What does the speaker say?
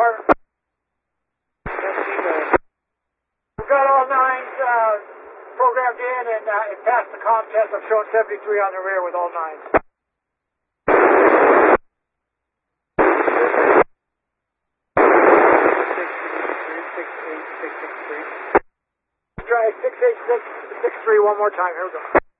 Department. We've got all nines programmed in and it passed the comm test. I'm showing 73 on the rear with all nines. Try 68663 one more time. Here we go.